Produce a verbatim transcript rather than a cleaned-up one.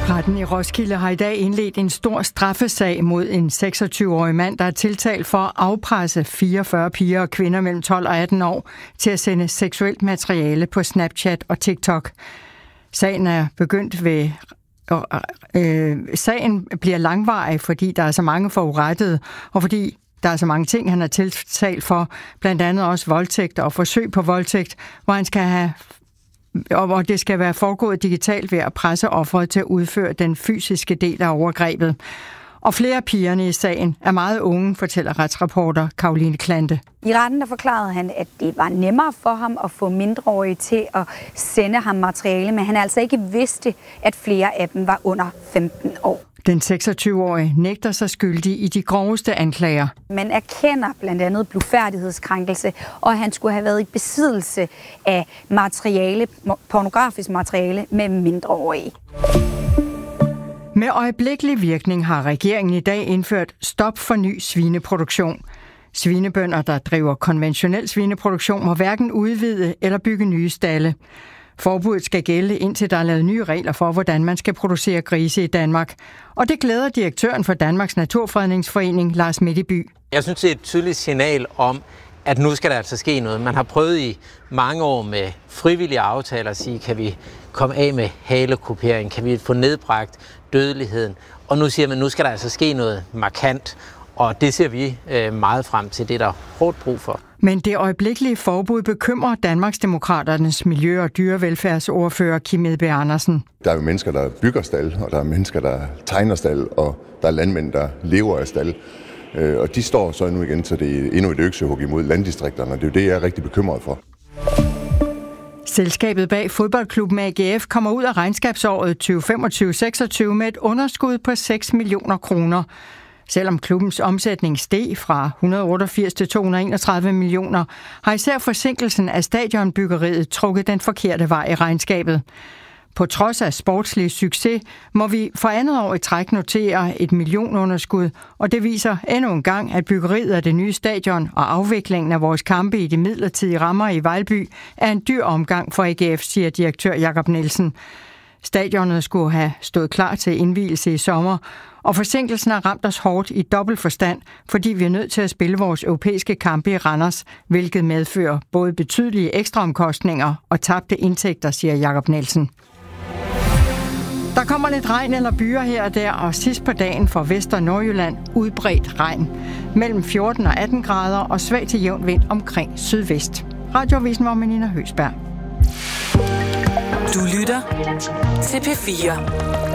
Retten i Roskilde har i dag indledt en stor straffesag mod en seksogtyve-årig mand, der er tiltalt for at afpresse fireogfyrre piger og kvinder mellem tolv og atten år til at sende seksuelt materiale på Snapchat og TikTok. Sagen er begyndt ved... Øh, sagen bliver langvarig, fordi der er så mange forurettede, og fordi der er så mange ting, han er tiltalt for, blandt andet også voldtægt og forsøg på voldtægt, hvor han skal have og hvor det skal være foregået digitalt ved at presse offeret til at udføre den fysiske del af overgrebet. Og flere af pigerne i sagen er meget unge, fortæller retsreporter Caroline Klante. I retten der forklarede han, at det var nemmere for ham at få mindreårige til at sende ham materiale, men han altså ikke vidste, at flere af dem var under femten år. Den seksogtyve-årige nægter sig skyldig i de groveste anklager. Man erkender blandt andet blufærdighedskrænkelse, og at han skulle have været i besiddelse af materiale, pornografisk materiale med mindreårige. Med øjeblikkelig virkning har regeringen i dag indført stop for ny svineproduktion. Svinebønder, der driver konventionel svineproduktion, må hverken udvide eller bygge nye stalde. Forbuddet skal gælde, indtil der er lavet nye regler for, hvordan man skal producere grise i Danmark. Og det glæder direktøren for Danmarks Naturfredningsforening, Lars Middeby. Jeg synes, det er et tydeligt signal om, at nu skal der altså ske noget. Man har prøvet i mange år med frivillige aftaler at sige, kan vi komme af med halekupering, kan vi få nedbragt dødeligheden. Og nu siger man, nu skal der altså ske noget markant, og det ser vi meget frem til, det er der hårdt brug for. Men det øjeblikkelige forbud bekymrer Danmarksdemokraternes miljø- og dyrevelfærdsordfører Kim Edberg Andersen. Der er jo mennesker, der bygger stald, og der er mennesker, der tegner stald, og der er landmænd, der lever af stald. Og de står så nu igen til det endnu et øksehug imod landdistrikterne, og det er jo det, jeg er rigtig bekymret for. Selskabet bag fodboldklubben A G F kommer ud af regnskabsåret tyve femogtyve seksogtyve med et underskud på seks millioner kroner. Selvom klubbens omsætning steg fra et hundrede og otteogfirs til to hundrede og enogtredive millioner, har især forsinkelsen af stadionbyggeriet trukket den forkerte vej i regnskabet. På trods af sportslig succes må vi for andet år i træk notere et millionunderskud, og det viser endnu en gang, at byggeriet af det nye stadion og afviklingen af vores kampe i de midlertidige rammer i Vejlby er en dyr omgang for A G F, siger direktør Jakob Nielsen. Stadionet skulle have stået klar til indvielse i sommer, og forsinkelsen har ramt os hårdt i dobbelt forstand, fordi vi er nødt til at spille vores europæiske kampe i Randers, hvilket medfører både betydelige ekstraomkostninger og tabte indtægter, siger Jakob Nielsen. Der kommer lidt regn eller byer her og der, og sidst på dagen for Vest- og Nordjylland udbredt regn. Mellem fjorten og atten grader og svag til jævn vind omkring sydvest. Radioavisen var med Nina Høsberg. Du lytter til P fire.